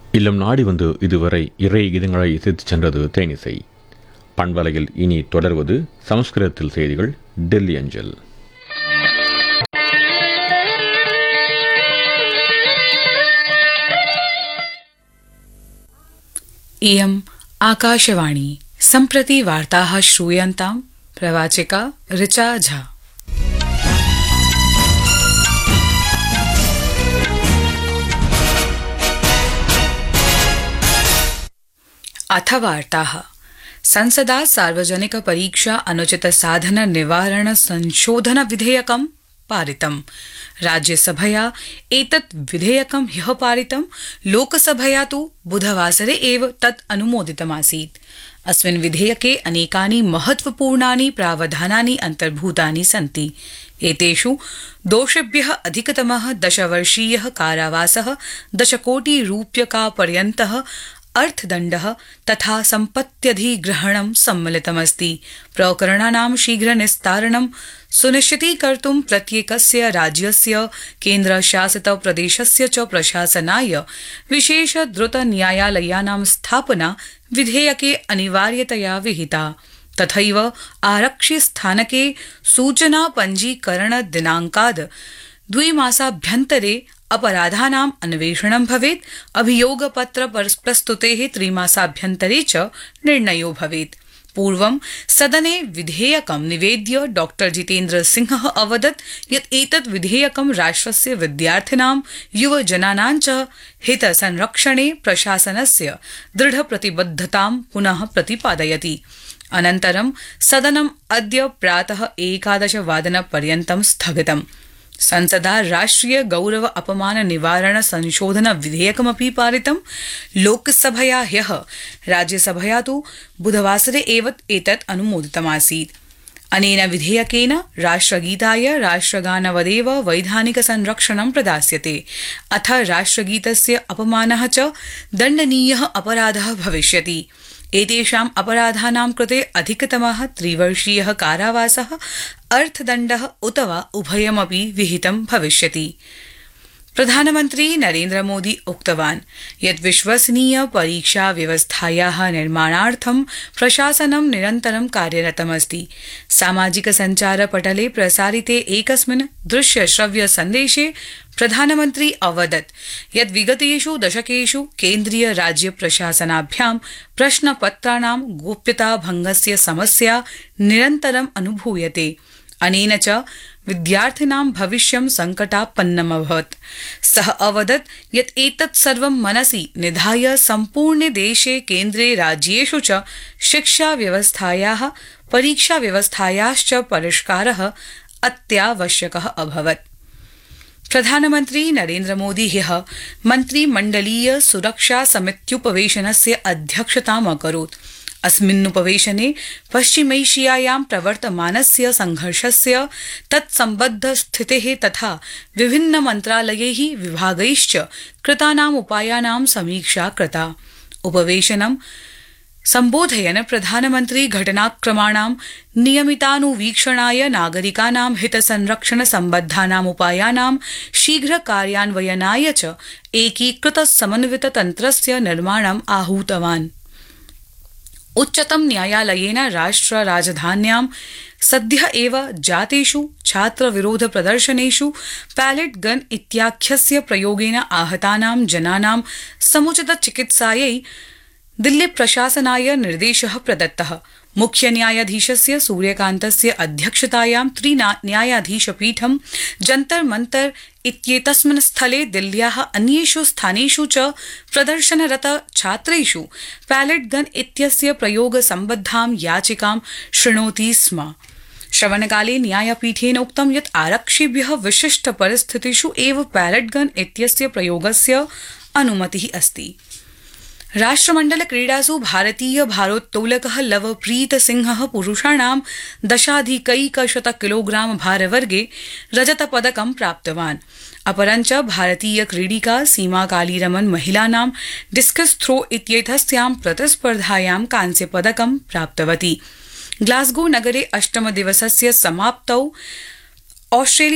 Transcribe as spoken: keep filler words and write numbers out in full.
இல்லம் நாடி வந்து இதுவரை இறை கீதங்களை இசைத்துச் சென்றது தேனிசை. பண்பலையில் இனி தொடர்வது சமஸ்கிருதத்தில் செய்திகள், டெல்லி அஞ்சல். इयम् आकाशवाणी. सम्प्रति वार्ताः श्रूयन्ताम्. प्रवाचिका ऋचा झा. अथ वार्ताः. संसदा सार्वजनिक परीक्षा अनुचित साधन निवारण संशोधन विधेयकं पारितम्. राज्यसभया एतत् विधेयकं ह्यः पारितं, लोकसभया तु बुधवासरे एव तत् अनुमोदितमासीत्. अस्मिन् विधेयके अनेकानि महत्वपूर्णानि प्रावधानानि अन्तर्भूतानि सन्ति. एतेषु दोषेभ्यः अधिकतमः दशवर्षीयः कारावासः, दशकोटिरूप्यकापर्यन्तः अर्थदण्डः तथा सम्पत्त्यधिग्रहणं सम्मिलितमस्ति. प्रकरणानां शीघ्रनिस्तारणं सुनिश्चितीकर्तुं प्रत्येकस्य राज्यस्य, केन्द्रशासितप्रदेशस्य च प्रशासनाय विशेष द्रुतन्यायालयानां स्थापना विधेयके अनिवार्यतया विहिता. तथैव आरक्षिस्थानके सूचना पञ्जीकरणदिनाङ्काद् द्विमासाभ्यन्तरे अपराधानाम् अन्वेषणं भवेत्. अभियोगपत्र प्रस्तुतेः त्रिमासाभ्यन्तरे च निर्णयो भवेत्. पूर्वं सदने विधेयकं निवेद्य डॉक्टर जितेन्द्र सिंहः अवदत् यत् एतत् विधेयकं राष्ट्रस्य विद्यार्थिनां, युवजनानां च हितसंरक्षणे प्रशासनस्य दृढप्रतिबद्धतां पुनः प्रतिपादयति. अनन्तरं सदनम् अद्य प्रातः एकादशवादनपर्यन्तं स्थगितम्. संसदा राष्ट्रिय गौरव अपमान निवारण संशोधन विधेयकमपि पारितम्. लोकसभया ह्यः, राज्यसभया तु बुधवासरे एव एतत् अनुमोदितमासीत्. अनेन विधेयकेन राष्ट्रगीताय राष्ट्रगानवदेव वैधानिक संरक्षणं प्रदास्यते. अथ राष्ट्रगीतस्य अपमानः च दण्डनीयः अपराधः भविष्यति. एतेषाम् अपराधानां कृते अधिकतमः त्रिवर्षीयः कारावासः, अर्थदण्डः उत वा उभयमपि विहितं भविष्यति. प्रधानमन्त्री नरेन्द्र मोदी उक्तवान् यत् विश्वसनीय परीक्षा व्यवस्थायाः निर्माणार्थं प्रशासनं निरन्तरं कार्यरतमस्ति. सामाजिक सञ्चारपटले प्रसारिते एकस्मिन् दृश्य श्रव्य सन्देशे प्रधानमन्त्री अवदत् यत् विगतेषु दशकेषु केन्द्रीय राज्य प्रशासनाभ्यां प्रश्नपत्राणां गोप्यताभङ्गस्य समस्या निरन्तरम् अनुभूयते. अनेन च विद्यार्थिनां भविष्यं सङ्कटापन्नमभवत्. सः अवदत् यत् एतत् सर्वं मनसि निधाय सम्पूर्णे देशे, केन्द्रे, राज्येषु च शिक्षाव्यवस्थायाः, परीक्षाव्यवस्थायाश्च परिष्कारः अत्यावश्यकः अभवत्. प्रधानमन्त्री नरेन्द्र मोदी ह्यः मन्त्रिमण्डलीय सुरक्षा समित्युपवेशनस्य अध्यक्षताम् अकरोत्. अस्मिन्नुपवेशने पश्चिमैशियायां प्रवर्तमानस्य संघर्षस्य, तत्सम्बद्धस्थितेः तथा विभिन्नमन्त्रालयैः विभागैश्च कृतानाम् उपायानां समीक्षा कृता. उपवेशनं सम्बोधयन् प्रधानमन्त्री घटनाक्रमाणां नियमितानुवीक्षणाय, नागरिकानां हितसंरक्षण सम्बद्धानाम् उपायानां शीघ्र कार्यान्वयनाय च एकीकृत समन्वित तन्त्रस्य निर्माणम् आहूतवान्. उच्चतम न्यायालयेन राष्ट्र राजधान्यां सद्यः एव जातेषु छात्रविरोध प्रदर्शनेषु पैलेट गन इत्याख्यस्य प्रयोगेन आहतानां जनानां समुचित चिकित्सायै दिल्ली प्रशासनाय निर्देशः प्रदत्तः. मुख्य न्यायाधीशस्य सूर्यकान्तस्य अध्यक्षतायां त्रिन्यायाधीशपीठं जन्तर मंतर इत्येतस्मिन् स्थले दिल्ल्याः अन्येषु स्थानेषु च प्रदर्शनरत छात्रेषु पैलेट गन इत्यस्य प्रयोग सम्बद्धां याचिकां शृणोति स्म. श्रवणकाले न्यायपीठेन उक्तं यत् आरक्षिभ्यः विशिष्ट परिस्थितिषु एव पैलेट गन इत्यस्य प्रयोगस्य अनुमतिः अस्ति. राष्ट्रमण्डल क्रीडासु भारतीय भारोत्तोलकः लवप्रीत सिंहः पुरुषाणां दशाधिकैकशत किलोग्राम भारवर्गे रजतपदकं प्राप्तवान्. अपरञ्च भारतीय क्रीडिका सीमा कालीरमन महिलानां डिस्कस थ्रो इत्येतस्यां प्रतिस्पर्धायां कांस्यपदकं प्राप्तवती. ग्लासगो नगरे अष्टमदिवसस्य समाप्तौ ऑस्ट्रेलिया